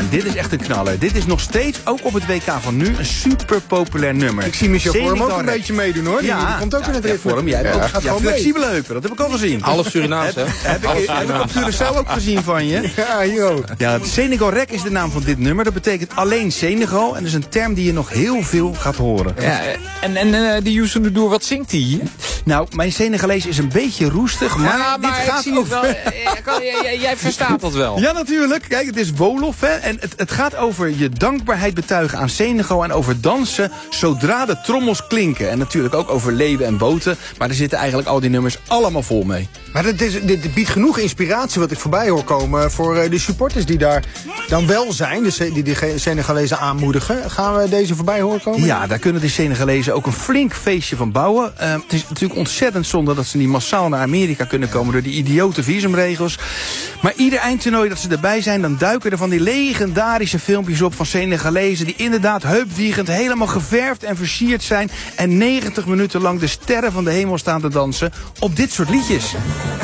en dit is echt een knaller. Dit is nog steeds, ook op het WK van nu, een super populair nummer. Ik zie Michel Vorm ook een beetje meedoen, hoor. Die komt ook in het ritme. Vorm, jij gaat gewoon flexibele heupen, dat heb ik al gezien. Half Surinaams, hè? Heb ik op Curaçao ook gezien van je. Ja, hier ook. Ja, Senegal Rek is de naam van dit nummer. Dat betekent alleen Senegal. En dat is een term die je nog heel veel gaat horen. Ja, en die Youssou N'Dour, wat zingt hij? Nou, mijn Senegalees is een beetje roestig, maar dit gaat over... Jij verstaat dat wel. Ja, natuurlijk. Kijk, het is Wolof, hè. En het gaat over je dankbaarheid betuigen aan Senegal en over dansen zodra de trommels klinken. En natuurlijk ook over leeuwen en boten. Maar er zitten eigenlijk al die nummers allemaal vol mee. Maar dit biedt genoeg inspiratie wat ik voorbij hoor komen voor de supporters die daar dan wel zijn. Dus die Senegalezen aanmoedigen. Gaan we deze voorbij horen komen? Ja, daar kunnen de Senegalezen ook een flink feestje van bouwen. Het is natuurlijk ontzettend zonde dat ze niet massaal naar Amerika kunnen komen door die idiote visumregels. Maar ieder eindtoernooi dat ze erbij zijn, dan duiken er van die legendarische filmpjes op van Senegalezen die inderdaad heupwiegend helemaal geverfd en versierd zijn en 90 minuten lang de sterren van de hemel staan te dansen op dit soort liedjes.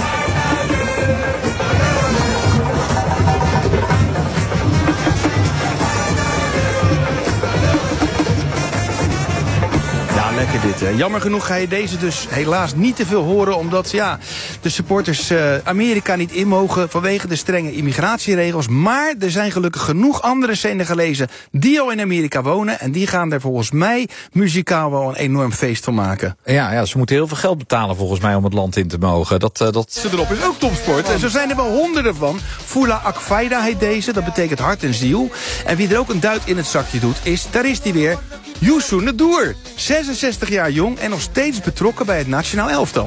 Lekker dit, hè. Jammer genoeg ga je deze dus helaas niet te veel horen, omdat de supporters Amerika niet in mogen vanwege de strenge immigratieregels. Maar er zijn gelukkig genoeg andere Senegalezen die al in Amerika wonen en die gaan er volgens mij muzikaal wel een enorm feest van maken. Ja, ze moeten heel veel geld betalen volgens mij om het land in te mogen. Dat... Erop is ook topsport. En zo zijn er wel honderden van. Fula Akfaida heet deze, dat betekent hart en ziel. En wie er ook een duit in het zakje doet, daar is die weer, Youssou N'Dour. 66 jaar jong en nog steeds betrokken bij het nationaal elftal.